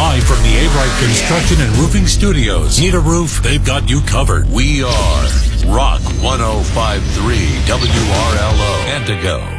Live from the A-Bright Construction and Roofing Studios. Need a roof? They've got you covered. We are Rock 105.3 WRLO. Antigo.